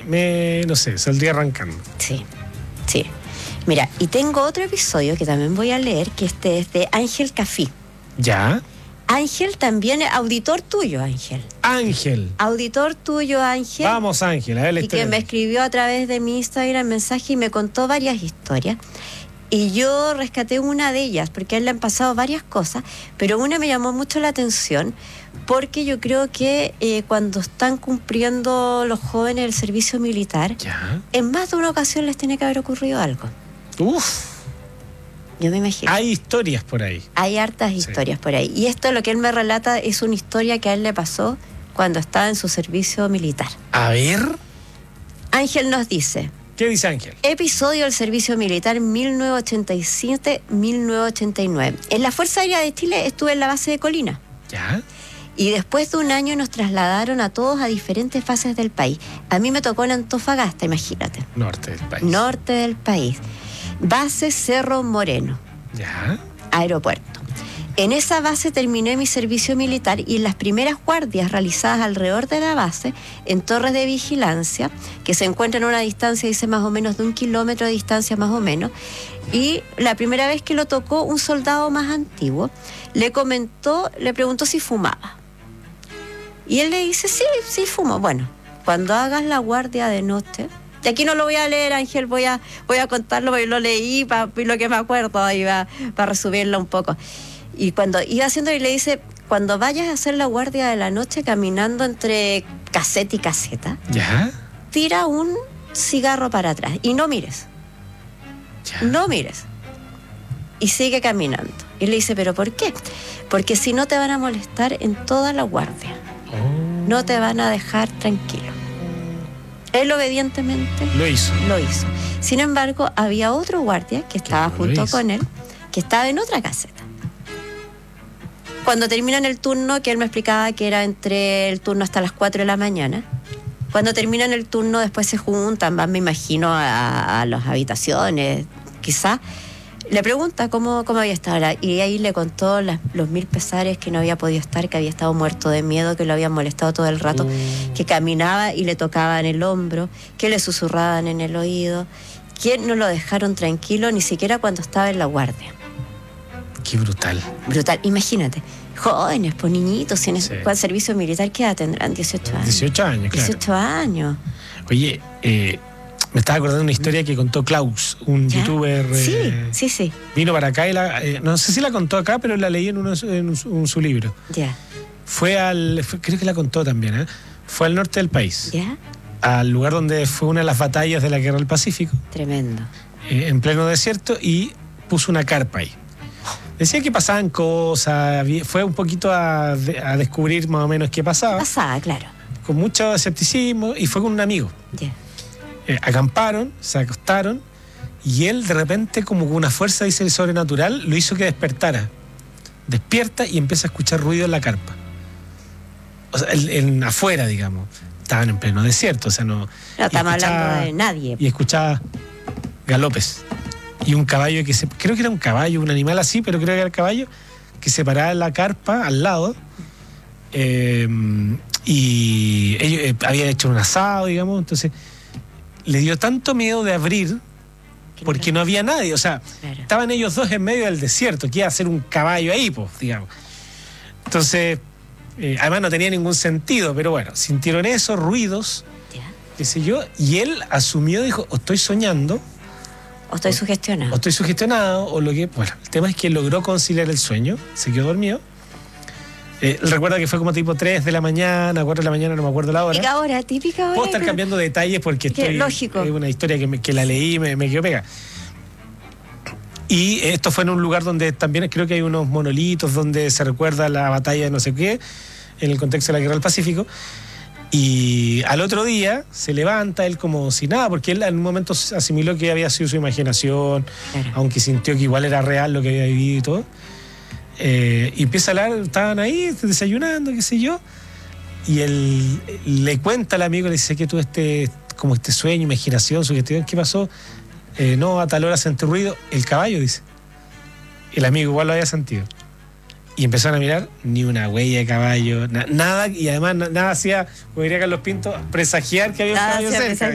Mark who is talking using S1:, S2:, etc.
S1: no sé, saldría arrancando.
S2: Sí. Mira, y tengo otro episodio que también voy a leer, que este es de Ángel Cafí.
S1: ¿Ya?
S2: Ángel también es auditor tuyo, Ángel.
S1: Ángel.
S2: Auditor tuyo, Ángel.
S1: Vamos, Ángel, a ver la
S2: y
S1: historia.
S2: que me escribió a través de mi Instagram mensaje y me contó varias historias. Y yo rescaté una de ellas, porque a él le han pasado varias cosas, pero una me llamó mucho la atención, porque yo creo que cuando están cumpliendo los jóvenes el servicio militar,
S1: ¿Ya?
S2: en más de una ocasión les tiene que haber ocurrido algo.
S1: Uf.
S2: Yo me imagino.
S1: Hay historias por ahí.
S2: Hay hartas historias por ahí. Y esto, lo que él me relata, es una historia que a él le pasó cuando estaba en su servicio militar.
S1: A ver.
S2: Ángel nos dice...
S1: ¿Qué dice Ángel?
S2: Episodio del servicio militar 1987-1989. En la Fuerza Aérea de Chile estuve en la base de Colina.
S1: ¿Ya?
S2: Y después de un año nos trasladaron a todos a diferentes fases del país. A mí me tocó en Antofagasta, imagínate.
S1: Norte del país.
S2: Norte del país. Base Cerro Moreno.
S1: ¿Ya?
S2: Aeropuerto. En esa base terminé mi servicio militar y en las primeras guardias realizadas alrededor de la base, en torres de vigilancia, que se encuentran a una distancia, dice, más o menos de 1 kilómetro de distancia más o menos, y la primera vez que lo tocó un soldado más antiguo, le preguntó si fumaba. Y él le dice, sí fumo. Bueno, cuando hagas la guardia de noche... Y aquí no lo voy a leer, Ángel, voy a contarlo porque lo leí para lo que me acuerdo y para resumirlo un poco. Y cuando iba haciendo, y le dice, cuando vayas a hacer la guardia de la noche caminando entre caseta y caseta,
S1: ¿Ya?
S2: tira un cigarro para atrás y no mires.
S1: ¿Ya?
S2: No mires. Y sigue caminando. Y le dice, ¿pero por qué? Porque si no te van a molestar en toda la guardia.
S1: Oh.
S2: No te van a dejar tranquilo. Él obedientemente
S1: Lo hizo.
S2: Sin embargo, había otro guardia que estaba junto con él, que estaba en otra caseta. Cuando terminan el turno, que él me explicaba que era entre el turno hasta las 4 de la mañana, cuando terminan el turno después se juntan, van, me imagino, a las habitaciones, quizás. Le pregunta cómo había estado, y ahí le contó los 1000 pesares, que no había podido estar, que había estado muerto de miedo, que lo habían molestado todo el rato, que caminaba y le tocaban el hombro, que le susurraban en el oído, que no lo dejaron tranquilo ni siquiera cuando estaba en la guardia.
S1: Qué brutal.
S2: Brutal, imagínate, jóvenes, pues niñitos, si en el servicio militar, ¿qué edad tendrán? 18 años.
S1: 18 años, claro.
S2: 18 años.
S1: Oye, me estaba acordando de una historia que contó Klaus, un youtuber.
S2: Sí.
S1: Vino para acá y no sé si la contó acá, pero la leí en su libro.
S2: Ya.
S1: Creo que la contó también, ¿eh? Fue al norte del país.
S2: Ya.
S1: Al lugar donde fue una de las batallas de la Guerra del Pacífico.
S2: Tremendo.
S1: En pleno desierto, y puso una carpa ahí. Decía que pasaban cosas, fue un poquito a descubrir más o menos qué pasaba.
S2: Claro.
S1: Con mucho escepticismo, y fue con un amigo.
S2: Ya.
S1: Acamparon, se acostaron, y él de repente, como con una fuerza, dice, sobrenatural, lo hizo que despertara. Despierta y empieza a escuchar ruido en la carpa. O sea, afuera, digamos. Estaban en pleno desierto, o sea, no
S2: estamos hablando de nadie.
S1: Y escuchaba galopes. Y un caballo creo que era un caballo, un animal así, pero creo que era el caballo, que se paraba en la carpa al lado. Y ellos habían hecho un asado, digamos, entonces le dio tanto miedo de abrir porque no había nadie, o sea, claro. Estaban ellos dos en medio del desierto, que iba a ser un caballo ahí, pues, digamos. Entonces, además no tenía ningún sentido, pero bueno, sintieron eso, ruidos, qué sé yo, y él asumió, dijo, o estoy soñando,
S2: o estoy sugestionado,
S1: o lo que... Bueno, el tema es que logró conciliar el sueño, se quedó dormido. Recuerda que fue como tipo 3 de la mañana, 4 de la mañana, no me acuerdo la hora.
S2: Típica hora.
S1: Puedo estar cambiando detalles porque
S2: lógico.
S1: Es una historia que la leí y me quedó pegada. Y esto fue en un lugar donde también creo que hay unos monolitos donde se recuerda la batalla de no sé qué, en el contexto de la Guerra del Pacífico. Y al otro día se levanta él como si nada, porque él en un momento asimiló que había sido su imaginación, claro. Aunque sintió que igual era real lo que había vivido y todo. Y empieza a hablar, estaban ahí desayunando, qué sé yo, y él le cuenta al amigo, le dice que tú como este sueño, imaginación, sugestión, ¿qué pasó? No, a tal hora sentí ruido, el caballo, dice. El amigo igual lo había sentido. Y empezaron a mirar, ni una huella de caballo, nada, y además nada hacía, como diría Carlos Pinto, presagiar que había un caballo cerca.